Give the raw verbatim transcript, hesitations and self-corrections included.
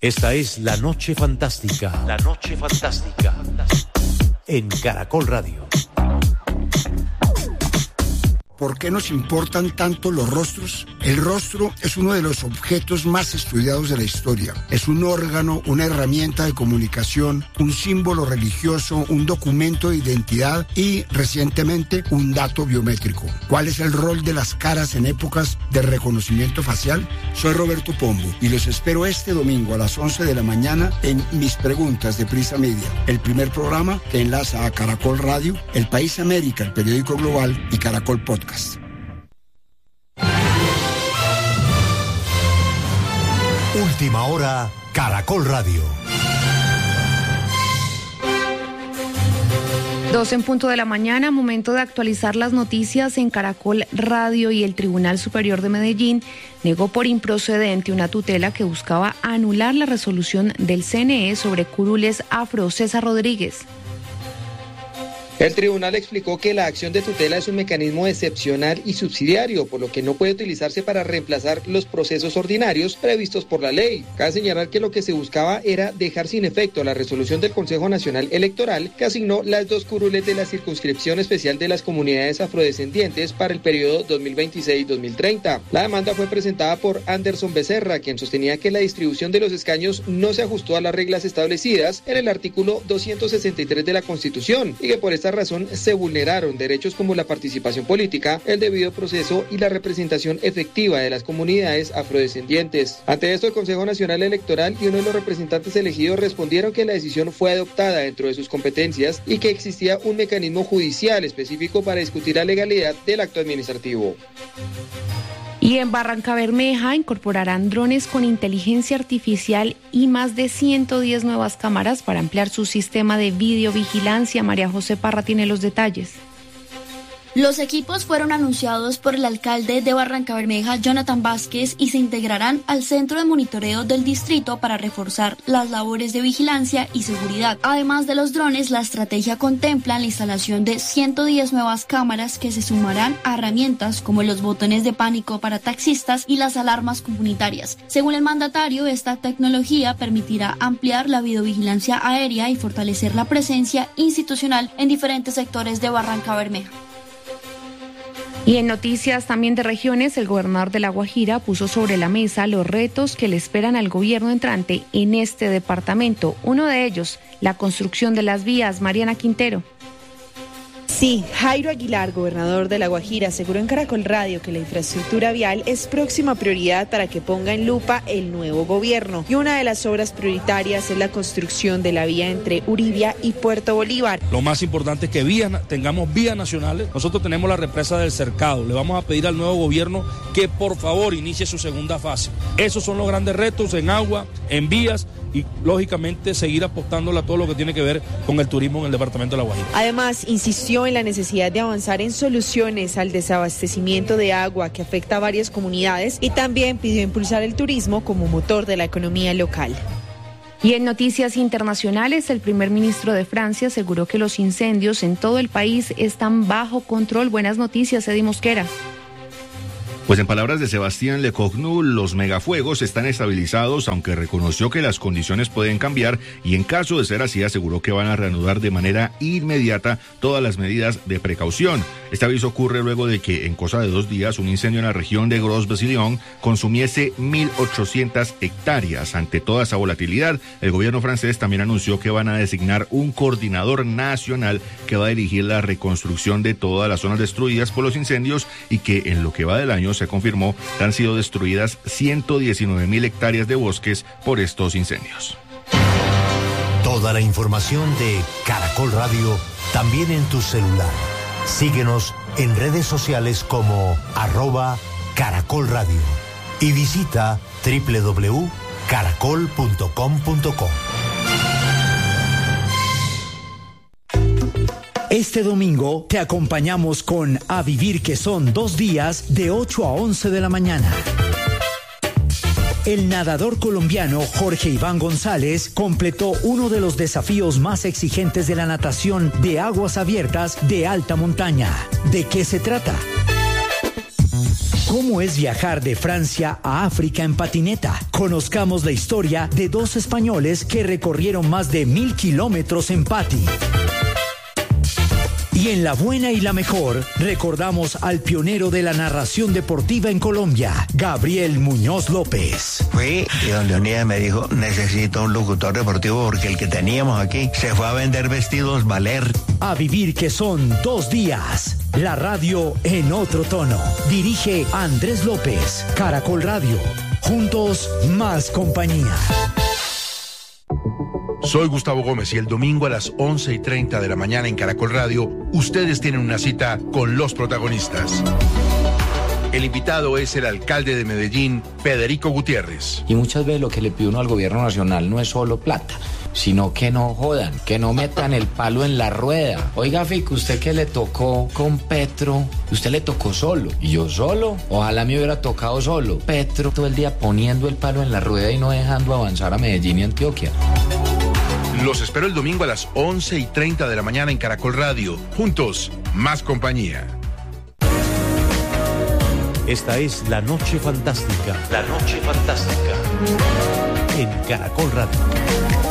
Esta es La Noche Fantástica. La Noche Fantástica. En Caracol Radio. ¿Por qué nos importan tanto los rostros? El rostro es uno de los objetos más estudiados de la historia. Es un órgano, una herramienta de comunicación, un símbolo religioso, un documento de identidad y, recientemente, un dato biométrico. ¿Cuál es el rol de las caras en épocas de reconocimiento facial? Soy Roberto Pombo y los espero este domingo a las once de la mañana en Mis Preguntas de Prisa Media, el primer programa que enlaza a Caracol Radio, El País América, el periódico global y Caracol Podcast. Última hora, Caracol Radio. Dos en punto de la mañana, momento de actualizar las noticias en Caracol Radio. Y el Tribunal Superior de Medellín negó por improcedente una tutela que buscaba anular la resolución del C N E sobre curules afro. César Rodríguez. El tribunal explicó que la acción de tutela es un mecanismo excepcional y subsidiario, por lo que no puede utilizarse para reemplazar los procesos ordinarios previstos por la ley. Cabe señalar que lo que se buscaba era dejar sin efecto la resolución del Consejo Nacional Electoral que asignó las dos curules de la circunscripción especial de las comunidades afrodescendientes para el periodo dos mil veintiséis dos mil treinta. La demanda fue presentada por Anderson Becerra, quien sostenía que la distribución de los escaños no se ajustó a las reglas establecidas en el artículo doscientos sesenta y tres de la Constitución y que por esta razón se vulneraron derechos como la participación política, el debido proceso y la representación efectiva de las comunidades afrodescendientes. Ante esto, el Consejo Nacional Electoral y uno de los representantes elegidos respondieron que la decisión fue adoptada dentro de sus competencias y que existía un mecanismo judicial específico para discutir la legalidad del acto administrativo. Y en Barrancabermeja incorporarán drones con inteligencia artificial y más de ciento diez nuevas cámaras para ampliar su sistema de videovigilancia. María José Parra tiene los detalles. Los equipos fueron anunciados por el alcalde de Barrancabermeja, Jonathan Vázquez, y se integrarán al centro de monitoreo del distrito para reforzar las labores de vigilancia y seguridad. Además de los drones, la estrategia contempla la instalación de ciento diez nuevas cámaras que se sumarán a herramientas como los botones de pánico para taxistas y las alarmas comunitarias. Según el mandatario, esta tecnología permitirá ampliar la videovigilancia aérea y fortalecer la presencia institucional en diferentes sectores de Barrancabermeja. Y en noticias también de regiones, el gobernador de La Guajira puso sobre la mesa los retos que le esperan al gobierno entrante en este departamento. Uno de ellos, la construcción de las vías. Mariana Quintero. Sí, Jairo Aguilar, gobernador de La Guajira, aseguró en Caracol Radio que la infraestructura vial es próxima prioridad para que ponga en lupa el nuevo gobierno. Y una de las obras prioritarias es la construcción de la vía entre Uribia y Puerto Bolívar. Lo más importante es que vías, tengamos vías nacionales. Nosotros tenemos la represa del Cercado. Le vamos a pedir al nuevo gobierno que por favor inicie su segunda fase. Esos son los grandes retos en agua, en vías y lógicamente seguir apostándole a todo lo que tiene que ver con el turismo en el departamento de La Guajira. Además, insistió en la necesidad de avanzar en soluciones al desabastecimiento de agua que afecta a varias comunidades y también pidió impulsar el turismo como motor de la economía local. Y en noticias internacionales, el primer ministro de Francia aseguró que los incendios en todo el país están bajo control. Buenas noticias, Edi Mosquera. Pues en palabras de Sebastián Lecornu, los megafuegos están estabilizados, aunque reconoció que las condiciones pueden cambiar y en caso de ser así aseguró que van a reanudar de manera inmediata todas las medidas de precaución. Este aviso ocurre luego de que en cosa de dos días un incendio en la región de Gros-Bassillon consumiese mil ochocientas hectáreas. Ante toda esa volatilidad, el gobierno francés también anunció que van a designar un coordinador nacional que va a dirigir la reconstrucción de todas las zonas destruidas por los incendios y que en lo que va del año se confirmó que han sido destruidas ciento diecinueve mil hectáreas de bosques por estos incendios. Toda la información de Caracol Radio también en tu celular. Síguenos en redes sociales como arroba Caracol Radio y visita doble u doble u doble u punto caracol punto com punto co. Este domingo te acompañamos con A Vivir, que son dos días de ocho a once de la mañana. El nadador colombiano Jorge Iván González completó uno de los desafíos más exigentes de la natación de aguas abiertas de alta montaña. ¿De qué se trata? ¿Cómo es viajar de Francia a África en patineta? Conozcamos la historia de dos españoles que recorrieron más de mil kilómetros en pati. Y en La Buena y la Mejor, recordamos al pionero de la narración deportiva en Colombia, Gabriel Muñoz López. Fui y don Leonidas me dijo, necesito un locutor deportivo porque el que teníamos aquí se fue a vender vestidos Valer. A vivir que son dos días. La radio en otro tono. Dirige Andrés López, Caracol Radio. Juntos, más compañía. Soy Gustavo Gómez y el domingo a las once y treinta de la mañana en Caracol Radio, ustedes tienen una cita con los protagonistas. El invitado es el alcalde de Medellín, Federico Gutiérrez. Y muchas veces lo que le pide uno al gobierno nacional no es solo plata, sino que no jodan, que no metan el palo en la rueda. Oiga, Fico, usted que le tocó con Petro, usted le tocó solo. Y yo solo, ojalá me hubiera tocado solo. Petro todo el día poniendo el palo en la rueda y no dejando avanzar a Medellín y Antioquia. Los espero el domingo a las once y treinta de la mañana en Caracol Radio. Juntos, más compañía. Esta es La Noche Fantástica. La Noche Fantástica. En Caracol Radio.